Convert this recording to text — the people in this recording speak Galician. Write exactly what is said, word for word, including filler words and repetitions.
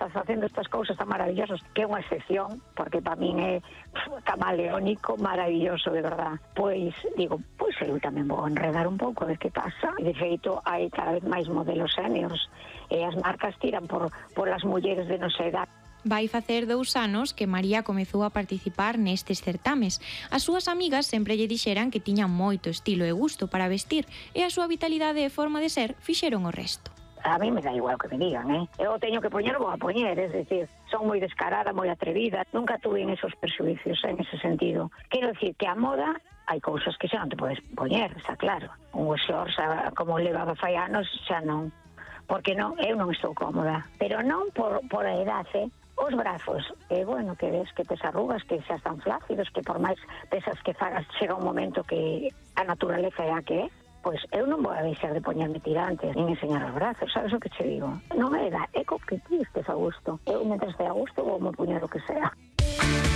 estás facendo estas cousas tan maravillosas, que é unha excepción, porque para min é camaleónico, maravilloso, de verdad. Pois, digo, pois eu tamén vou enredar un pouco de que pasa. E, de feito, hai cada vez máis modelos seniors, e as marcas tiran por, por as mulleres de nosa edad. Vai facer dous anos que María comezou a participar nestes certames. As súas amigas sempre lle dixeran que tiña moito estilo e gusto para vestir, e a súa vitalidade e forma de ser fixeron o resto. A mí me dá igual que me digan, eh? Eu teño que poñer, vou a poñer, es decir, son moi descarada, moi atrevida, nunca tuve esos prejuicios en ese sentido. Quero decir que a moda hai cousas que xa non te podes poñer, está claro. Un short, como levaba fai anos, xa non. Porque non, eu non estou cómoda, pero non por, por a edade, os brazos, e bueno, que ves que tes arrugas, que xa están flácidos, que por máis pesas que fagas, chega un momento que a naturaleza é a que é, pois eu non vou a deixar de poñerme tirantes, nin enseñar os brazos, sabes o que che digo? Non é da, é co que ti estes a gusto. Eu, mentre estea a gusto, vou me poñer o que sea.